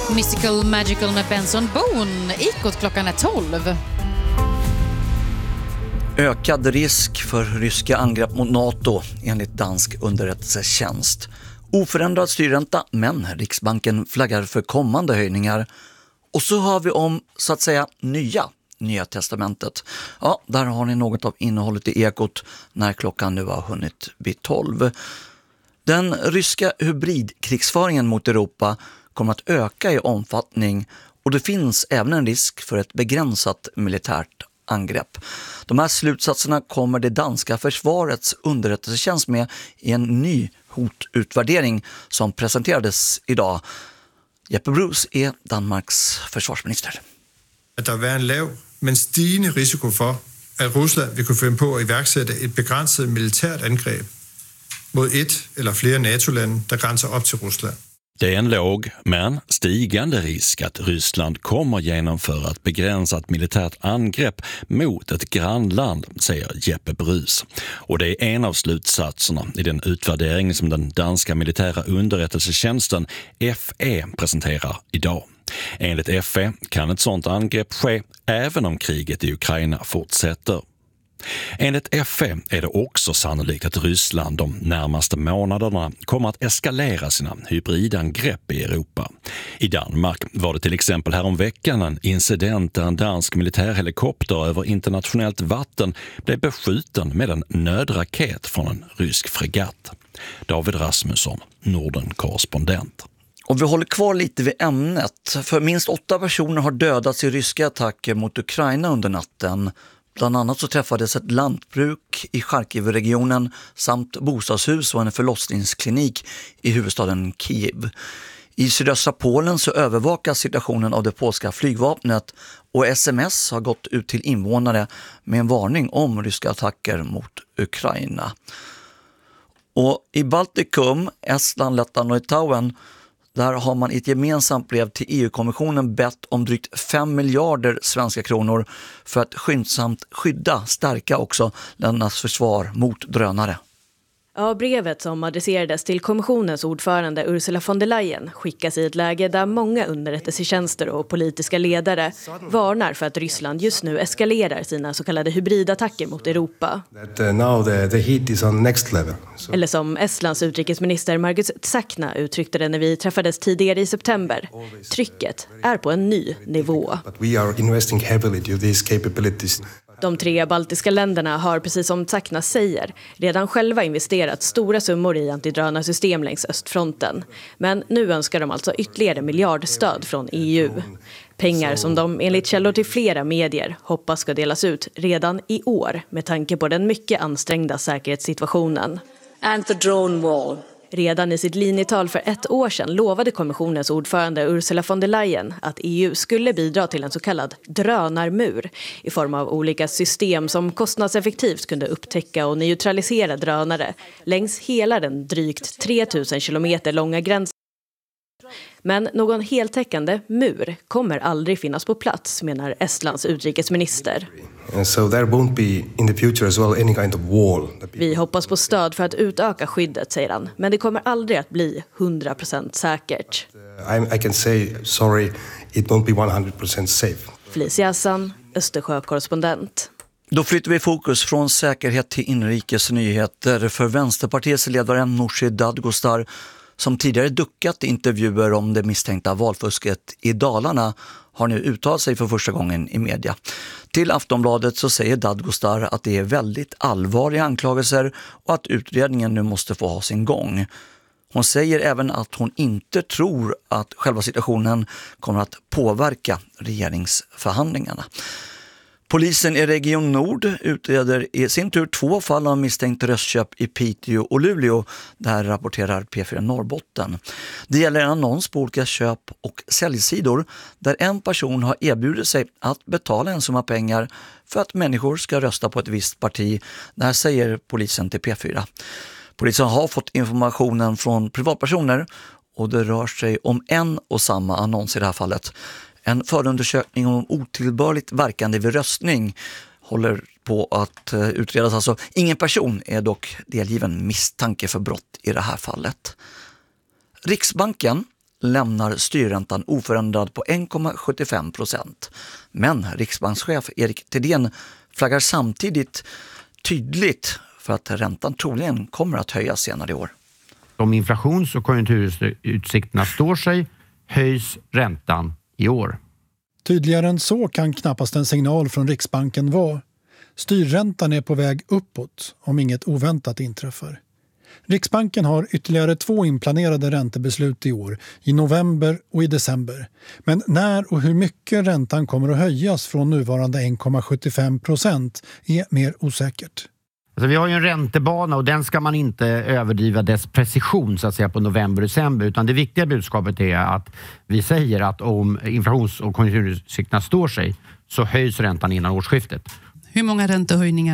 Mystical Magical med Benson Boone. Ekot klockan är 12. Ökad risk för ryska angrepp mot NATO enligt dansk underrättelsetjänst. Oförändrad styrränta, men Riksbanken flaggar för kommande höjningar. Och så har vi om, så att säga, Nya testamentet. Ja, där har ni något av innehållet i Ekot när klockan nu har hunnit bli 12. Den ryska hybridkrigsföringen mot Europa kommer att öka i omfattning och det finns även en risk för ett begränsat militärt angrepp. De här slutsatserna kommer det danska försvarets underrättelsetjänst med i en ny hotutvärdering som presenterades idag. Jeppe Bruus är Danmarks försvarsminister. Att det är en lav men stigande risiko för att Ryssland vill kunna finna på att ivärksätta ett begränsat militärt angrepp mot ett eller flera NATO-länder där gränsar upp till Ryssland. Det är en låg men stigande risk att Ryssland kommer genomföra ett begränsat militärt angrepp mot ett grannland, säger Jeppe Bruus. Och det är en av slutsatserna i den utvärdering som den danska militära underrättelsetjänsten FE presenterar idag. Enligt FE kan ett sådant angrepp ske även om kriget i Ukraina fortsätter. Enligt FE är det också sannolikt att Ryssland de närmaste månaderna kommer att eskalera sina hybridangrepp i Europa. I Danmark var det till exempel häromveckan en incident där en dansk militärhelikopter över internationellt vatten blev beskjuten med en nödraket från en rysk fregatt. David Rasmusson, Norden-korrespondent. Och vi håller kvar lite vid ämnet, för minst 8 personer har dödats i ryska attacker mot Ukraina under natten. Bland annat så träffades ett lantbruk i Charkiv-regionen samt bostadshus och en förlossningsklinik i huvudstaden Kiev. I sydöstra Polen så övervakas situationen av det polska flygvapnet och SMS har gått ut till invånare med en varning om ryska attacker mot Ukraina. Och i Baltikum, Estland, Lettland och Litauen, där har man i ett gemensamt brev till EU-kommissionen bett om drygt 5 miljarder svenska kronor för att skyndsamt stärka också ländernas försvar mot drönare. Ja, brevet som adresserades till kommissionens ordförande Ursula von der Leyen skickas i ett läge där många underrättelsetjänster och politiska ledare varnar för att Ryssland just nu eskalerar sina så kallade hybridattacker mot Europa. Eller som Estlands utrikesminister Margus Tsakna uttryckte det när vi träffades tidigare i september. Trycket är på en ny nivå. De 3 baltiska länderna har, precis som Tsakna säger, redan själva investerat stora summor i antidrönarsystem längs östfronten. Men nu önskar de alltså ytterligare miljardstöd från EU. Pengar som de enligt källor till flera medier hoppas ska delas ut redan i år med tanke på den mycket ansträngda säkerhetssituationen. And the drone wall. Redan i sitt linjetal för 1 år sedan lovade kommissionens ordförande Ursula von der Leyen att EU skulle bidra till en så kallad drönarmur i form av olika system som kostnadseffektivt kunde upptäcka och neutralisera drönare längs hela den drygt 3000 kilometer långa gränsen. Men någon heltäckande mur kommer aldrig finnas på plats, menar Estlands utrikesminister. Vi hoppas på stöd för att utöka skyddet, säger han, men det kommer aldrig att bli 100% säkert. I can say sorry, it won't be 100% safe. Felicia Hassan, Östersjö-korrespondent. Då flyttar vi fokus från säkerhet till inrikes nyheter för Vänsterpartiets ledare Nooshi Dadgostar, som tidigare duckat i intervjuer om det misstänkta valfusket i Dalarna, har nu uttalat sig för första gången i media. Till Aftonbladet så säger Dadgostar att det är väldigt allvarliga anklagelser och att utredningen nu måste få ha sin gång. Hon säger även att hon inte tror att själva situationen kommer att påverka regeringsförhandlingarna. Polisen i Region Nord utreder i sin tur 2 fall av misstänkt röstköp i Piteå och Luleå. Det här rapporterar P4 Norrbotten. Det gäller en annons på olika köp- och säljsidor där en person har erbjudit sig att betala en summa pengar för att människor ska rösta på ett visst parti. Det här säger polisen till P4. Polisen har fått informationen från privatpersoner och det rör sig om en och samma annons i det här fallet. En förundersökning om otillbörligt verkande vid röstning håller på att utredas. Alltså, ingen person är dock delgiven misstanke för brott i det här fallet. Riksbanken lämnar styrräntan oförändrad på 1,75%. Men riksbankschef Erik Thedéen flaggar samtidigt tydligt för att räntan troligen kommer att höjas senare i år. Om inflations- och konjunkturutsikterna står sig höjs räntan i år. Tydligare än så kan knappast en signal från Riksbanken vara. Styrräntan är på väg uppåt om inget oväntat inträffar. Riksbanken har ytterligare 2 inplanerade räntebeslut i år, i november och i december. Men när och hur mycket räntan kommer att höjas från nuvarande 1,75% är mer osäkert. Alltså vi har ju en räntebana och den ska man inte överdriva dess precision så att säga på november och december, utan det viktiga budskapet är att vi säger att om inflations- och konjunkturutsikterna står sig så höjs räntan innan årsskiftet. Hur många räntehöjningar